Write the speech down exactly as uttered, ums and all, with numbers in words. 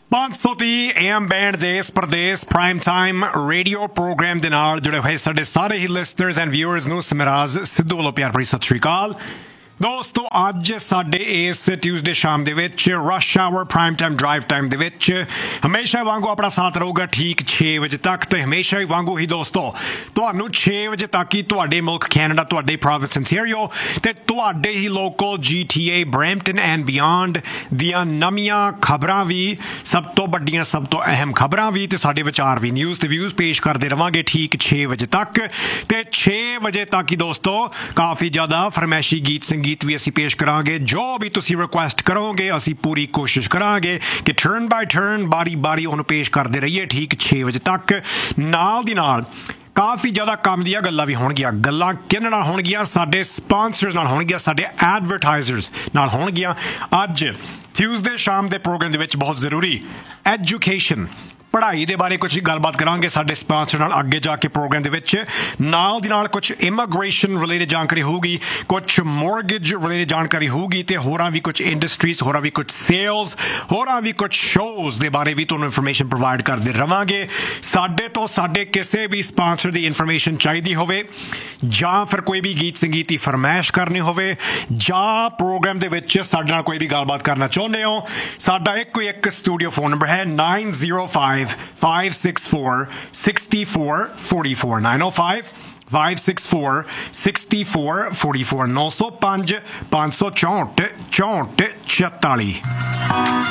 पाँच सौ तीह एम बैंड देश प्रदेश प्राइम टाइम रेडियो प्रोग्राम ਦੇ ਨਾਲ ਜੁੜੇ ਹੋਏ ਸਾਡੇ ਸਾਰੇ ਹੀ ਲਿਸਨਰਸ ਐਂਡ ਵਿਊਅਰਸ ਨੂੰ ਸਮਰਾਜ਼ ਸਿੱਧੂ ਵੱਲੋਂ ਪਿਆਰ ਭਰੀ ਸਤਿ ਸ਼੍ਰੀ ਅਕਾਲ। ਦੋਸਤੋ ਅੱਜ ਸਾਡੇ ਇਸ ਟਿਊਜ਼ਡੇ ਸ਼ਾਮ ਦੇ ਵਿੱਚ rush hour prime time drive time ਦੇ ਵਿੱਚ ਹਮੇਸ਼ਾ ਵਾਂਗੂ ਆਪਣਾ ਸਾਥ ਰਹੂਗਾ ਠੀਕ ਛੇ ਵਜੇ ਤੱਕ ਤੇ ਹਮੇਸ਼ਾ ਹੀ ਵਾਂਗੂ ਹੀ ਦੋਸਤੋ ਤੁਹਾਨੂੰ ਛੇ ਵਜੇ ਤੱਕ ਹੀ ਤੁਹਾਡੇ ਮੁਲਕ ਕੈਨੇਡਾ ਤੁਹਾਡੇ ਪ੍ਰੋਵਿੰਸ ਇੰਟੀਰੀਅਰ ਤੇ ਤੁਹਾਡੇ ਹੀ local G T A Brampton and beyond ਦੀਆਂ ਨਵੀਆਂ ਖਬਰਾਂ ਵੀ ਸਭ ਤੋਂ ਵੱਡੀਆਂ ਸਭ ਤੋਂ ਅਹਿਮ ਖਬਰਾਂ ਵੀ ਤੇ ਸਾਡੇ ਵਿਚਾਰ ਵੀ ਨਿਊਜ਼ ਤੇ ਵਿਊਜ਼ ਪੇਸ਼ ਕਰਦੇ ਰਵਾਂਗੇ ਠੀਕ ਛੇ ਵਜੇ ਤੱਕ ਤੇ ਛੇ ਵਜੇ ਤੱਕ ਹੀ ਦੋਸਤੋ ਕਾਫੀ ਜ਼ਿਆਦਾ ਫਰਮੈਸ਼ੀ ਗੀਤ ਸੰਗੀਤ गीत भी असी पेश करांगे जो भी तुसी रिक्वेस्ट करोगे असी पूरी कोशिश करांगे कि टर्न बाय टर्न बारी बारी उन्हें पेश करते रहिए ठीक छे बजे तक। नाल दी नाल काफ़ी ज़्यादा काम ਦੀਆਂ ਗੱਲਾਂ ਵੀ ਹੋਣਗੀਆਂ। ਗੱਲਾਂ ਕਿਹਨਾਂ ਨਾਲ ਹੋਣਗੀਆਂ? ਸਾਡੇ ਸਪਾਂਸਰਸ ਨਾਲ ਹੋਣਗੀਆਂ, ਸਾਡੇ ਐਡਵਰਟਾਈਜ਼ਰਸ ਨਾਲ ਹੋਣਗੀਆਂ। ਅੱਜ ਟਿਊਜ਼ਡੇ ਸ਼ਾਮ ਦੇ ਪ੍ਰੋਗਰਾਮ ਦੇ ਵਿੱਚ ਬਹੁਤ ਜ਼ਰੂਰੀ ਐਜੂਕੇਸ਼ਨ ਪੜ੍ਹਾਈ ਦੇ ਬਾਰੇ ਕੁਝ ਗੱਲਬਾਤ ਕਰਾਂਗੇ ਸਾਡੇ ਸਪਾਂਸਰ ਨਾਲ ਅੱਗੇ ਜਾ ਕੇ ਪ੍ਰੋਗਰਾਮ ਦੇ ਵਿੱਚ। ਨਾਲ ਦੀ ਨਾਲ ਕੁਝ ਇਮੀਗ੍ਰੇਸ਼ਨ ਰਿਲੇਟਡ ਜਾਣਕਾਰੀ ਹੋਊਗੀ, ਕੁਝ ਮੋਰਗੇਜ ਰਿਲੇਟਡ ਜਾਣਕਾਰੀ ਹੋਊਗੀ ਤੇ ਹੋਰਾਂ ਵੀ ਕੁਝ ਇੰਡਸਟਰੀਜ਼, ਹੋਰਾਂ ਵੀ ਕੁਝ ਸੇਲਸ, ਹੋਰਾਂ ਵੀ ਕੁਝ ਸ਼ੋਜ਼ ਦੇ ਬਾਰੇ ਵੀ ਤੁਹਾਨੂੰ ਇਨਫੋਰਮੇਸ਼ਨ ਪ੍ਰੋਵਾਈਡ ਕਰਦੇ ਰਵਾਂਗੇ। ਸਾਡੇ ਤੋਂ ਸਾਡੇ ਕਿਸੇ ਵੀ ਸਪਾਂਸਰ ਦੀ ਇਨਫੋਰਮੇਸ਼ਨ ਚਾਹੀਦੀ ਹੋਵੇ ਜਾਂ ਫਿਰ ਕੋਈ ਵੀ ਗੀਤ ਸੰਗੀਤ ਦੀ ਫਰਮਾਇਸ਼ ਕਰਨੀ ਹੋਵੇ ਜਾਂ ਪ੍ਰੋਗਰਾਮ ਦੇ ਵਿੱਚ ਸਾਡੇ ਨਾਲ ਕੋਈ ਵੀ ਗੱਲਬਾਤ ਕਰਨਾ ਚਾਹੁੰਦੇ ਹੋ, ਸਾਡਾ ਇੱਕੋ ਇੱਕ ਸਟੂਡੀਓ ਫੋਨ ਨੰਬਰ ਹੈ nine zero five five six four six four four four nine oh five five six four six four four four nine oh five five six four six four four four